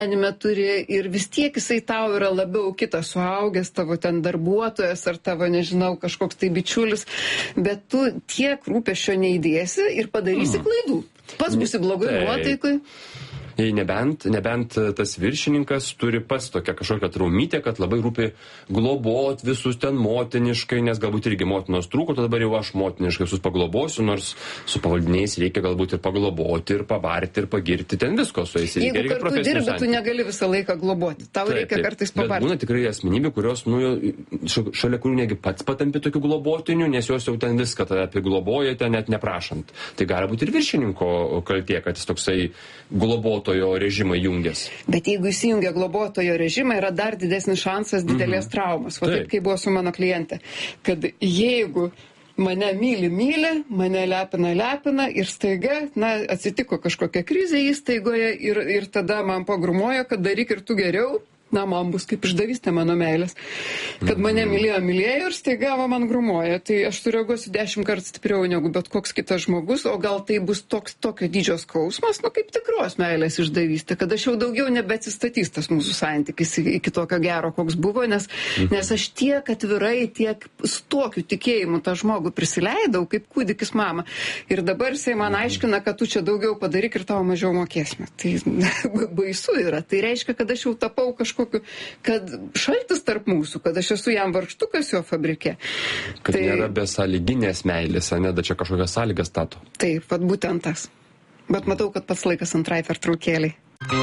gyvenime turi ir vis tiek jisai tau yra labiau kitas suaugęs, tavo ten darbuotojas ar tavo, nežinau, kažkoks tai bičiulis, bet tu tiek rūpesčio neįdėsi ir padarysi klaidų. Pats būsi blogai nuotaikai. Nebent tas viršininkas turi pats tokią kažkokią traumytę, kad labai rūpi globot visus ten motiniškai, nes galbūt irgi motinos trūko, tada dabar jau aš motiniškai visus paglobosiu, nors su pavaldiniais reikia galbūt ir pagloboti, ir pavarti, ir pagirti, ten visko su jais. Jeigu kartu dirbi, tu negali visą laiką globoti, tau reikia kartais pavarti. Bet būna tikrai asmenybių, kurios, šalia kurių negi pats patampi tokių globotinių, nes jos jau ten viską tave apigloboja, ten net neprašant. Tai gali būti ir viršininko kaltė, kad jis toksai globotojo režimą jungęs. Bet jeigu įsijungia globotojo režimą, yra dar didesnis šansas didelės traumas. O taip, kaip buvo su mano kliente, kad jeigu mane myli, mane lepina ir staiga, atsitiko kažkokia krizė įstaigoje ir tada man pagrumojo, kad daryk ir tu geriau, man bus kaip išdavystė mano meilės. Kad mane mylėjo ir staiga man grumoja. Tai aš sureaguosiu 10 kartų stipriau negu bet koks kitas žmogus, o gal tai bus tokio dydžio skausmas, kaip tikros meilės išdavystė, kad aš jau daugiau nebeatsistatys tas mūsų santykis iki tokio gero, koks buvo, nes aš tiek atvirai, tiek su tokiu tikėjimu tą žmogų prisileidau, kaip kūdikis mama. Ir dabar jisai man aiškina, kad tu čia daugiau padaryk ir tavo mažiau mokėsime. Tai baisu yra. Tai reiškia, kad aš jau tapau kad šaltis tarp mūsų, kad aš esu jam vargštukas jo fabrike. Kad nėra besąlyginės meilės, da čia kažkokias sąlygas stato. Taip, vat būtent tas. Bet matau, kad pats laikas antrai pertraukėliai.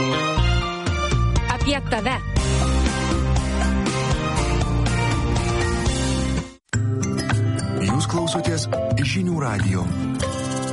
Apie tave. Jūs klausotės Žinių radijo.